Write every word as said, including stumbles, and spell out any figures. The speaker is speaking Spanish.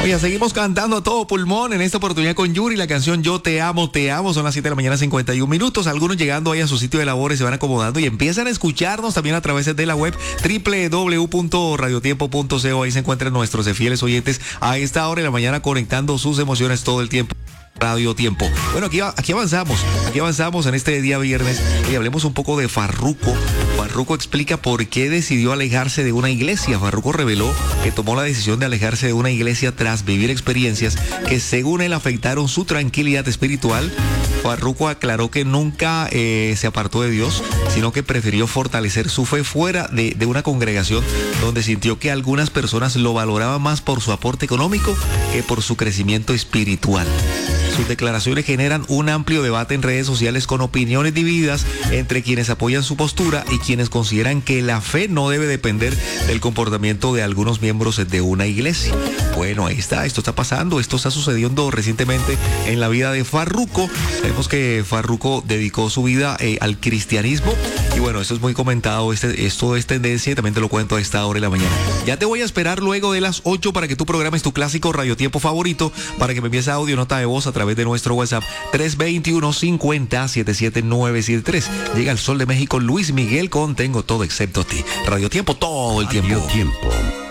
Oye, seguimos cantando a todo pulmón en esta oportunidad con Yuri, la canción Yo Te Amo, Te Amo. Son las siete de la mañana, cincuenta y un minutos. Algunos llegando ahí a su sitio de labores se van acomodando y empiezan a escucharnos también a través de la web doble u doble u doble u punto radiotiempo punto co. Ahí se encuentran nuestros fieles oyentes a esta hora de la mañana conectando sus emociones todo el tiempo. Radio Tiempo. Bueno, aquí, aquí avanzamos, aquí avanzamos en este día viernes y hablemos un poco de Farruko. Farruko explica por qué decidió alejarse de una iglesia. Farruko reveló que tomó la decisión de alejarse de una iglesia tras vivir experiencias que según él afectaron su tranquilidad espiritual. Farruko aclaró que nunca eh, se apartó de Dios, sino que prefirió fortalecer su fe fuera de, de una congregación donde sintió que algunas personas lo valoraban más por su aporte económico que por su crecimiento espiritual. Sus declaraciones generan un amplio debate en redes sociales con opiniones divididas entre quienes apoyan su postura y quienes consideran que la fe no debe depender del comportamiento de algunos miembros de una iglesia. Bueno, ahí está, esto está pasando, esto está sucediendo recientemente en la vida de Farruko. Sabemos que Farruko dedicó su vida eh, al cristianismo y bueno, esto es muy comentado, este, esto es tendencia y también te lo cuento a esta hora de la mañana. Ya te voy a esperar luego de las ocho para que tú programes tu clásico radiotiempo favorito, para que me envíes audio, nota de voz a través de nuestro WhatsApp tres dos uno, cincuenta, setenta y siete nueve siete tres. Llega el Sol de México, Luis Miguel con Tengo Todo Excepto a Ti. Radio Tiempo todo el tiempo. Radio Tiempo.